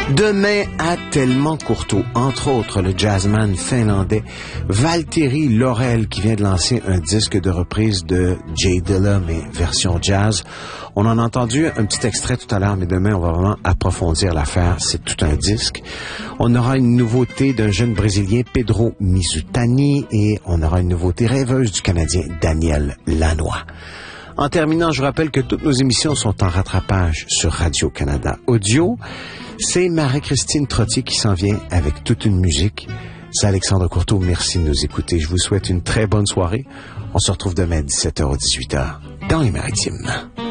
Demain à Tellement Courteau, entre autres le jazzman finlandais Valtteri Laurel qui vient de lancer un disque de reprise de Jay Dilla, mais version jazz. On en a entendu un petit extrait tout à l'heure, mais demain on va vraiment approfondir l'affaire. C'est tout un disque. On aura une nouveauté d'un jeune Brésilien, Pedro Mizutani, et on aura une nouveauté rêveuse du Canadien Daniel Lanois. En terminant, je vous rappelle que toutes nos émissions sont en rattrapage sur Radio-Canada Audio. C'est Marie-Christine Trottier qui s'en vient avec toute une musique. C'est Alexandre Courteau. Merci de nous écouter. Je vous souhaite une très bonne soirée. On se retrouve demain à 17h ou 18h dans les Maritimes.